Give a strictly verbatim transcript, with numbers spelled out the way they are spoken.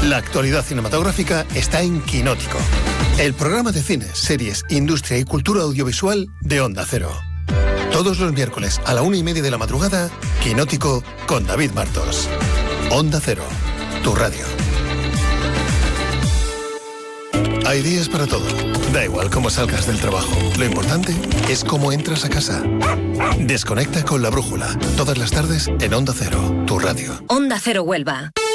La actualidad cinematográfica está en Quinótico, el programa de cine, series, industria y cultura audiovisual de Onda Cero. Todos los miércoles a la una y media de la madrugada, Quinótico con David Martos. Onda Cero, tu radio. Hay días para todo. Da igual cómo salgas del trabajo. Lo importante es cómo entras a casa. Desconecta con La Brújula. Todas las tardes en Onda Cero, tu radio. Onda Cero Huelva.